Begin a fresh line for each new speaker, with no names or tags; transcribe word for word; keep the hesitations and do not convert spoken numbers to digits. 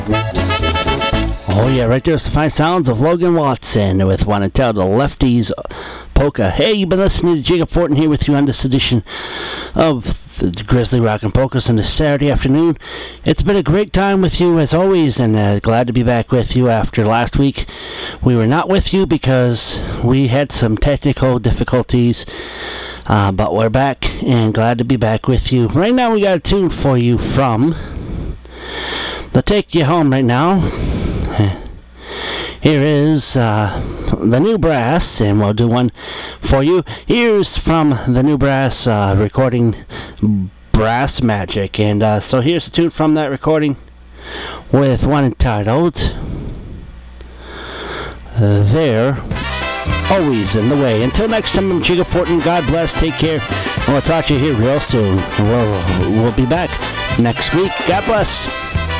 Oh yeah, right there's the fine sounds of Logan Watson with one entitled Lefties Polka. Hey, you've been listening to Jacob Fortin here with you on this edition of the Grizzly Rock and Polkas on this Saturday afternoon. It's been a great time with you as always, and uh, glad to be back with you after last week. We were not with you because we had some technical difficulties, uh, but we're back and glad to be back with you. Right now we got a tune for you from the Take You Home right now. Here is uh, the New Brass, and we'll do one for you. Here's from the New Brass uh, recording Brass Magic. And uh, so here's a tune from that recording with one entitled uh, They're Always in the Way. Until next time, I'm Jacob Fortin. God bless, take care, and we'll talk to you here real soon. We'll, we'll be back next week. God bless.